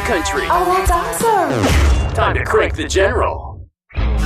country. Oh, that's awesome. Time to crank the general.